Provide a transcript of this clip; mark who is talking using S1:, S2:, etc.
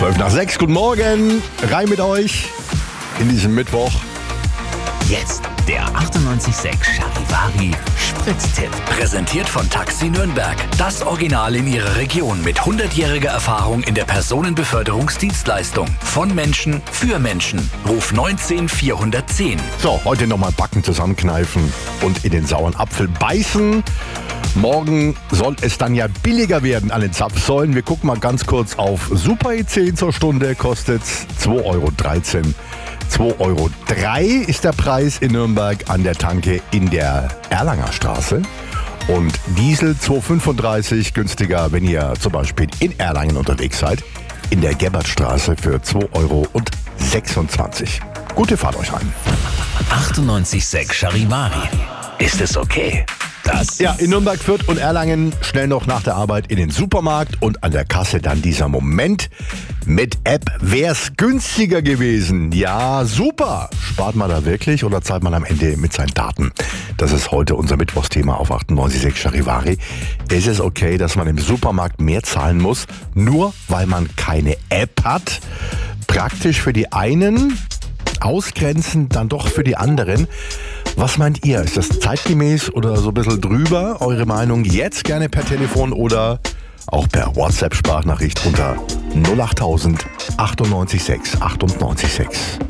S1: 12:12, guten Morgen, rein mit euch in diesem Mittwoch.
S2: Jetzt der 98.6 Charivari Spritztipp. Präsentiert von Taxi Nürnberg. Das Original in ihrer Region mit 100-jähriger Erfahrung in der Personenbeförderungsdienstleistung. Von Menschen für Menschen. Ruf 19 410.
S1: So, heute nochmal Backen zusammenkneifen und in den sauren Apfel beißen. Morgen soll es dann ja billiger werden an den Zapfsäulen. Wir gucken mal ganz kurz auf Super E10 zur Stunde, kostet 2,13 Euro. 2,03 Euro ist der Preis in Nürnberg an der Tanke in der Erlanger Straße. Und Diesel 2,35 günstiger, wenn ihr zum Beispiel in Erlangen unterwegs seid, in der Gebhardstraße für 2,26 Euro. Gute Fahrt euch rein.
S2: 98.6 Charivari. Ist es okay?
S1: Ja, in Nürnberg, Fürth und Erlangen schnell noch nach der Arbeit in den Supermarkt und an der Kasse dann dieser Moment. Mit App wär's günstiger gewesen. Ja, super. Spart man da wirklich oder zahlt man am Ende mit seinen Daten? Das ist heute unser Mittwochsthema auf 98.6 Charivari. Ist es okay, dass man im Supermarkt mehr zahlen muss, nur weil man keine App hat? Praktisch für die einen, ausgrenzend dann doch für die anderen. Was meint ihr? Ist das zeitgemäß oder so ein bisschen drüber? Eure Meinung jetzt gerne per Telefon oder auch per WhatsApp-Sprachnachricht unter 08000 98 6 98 6.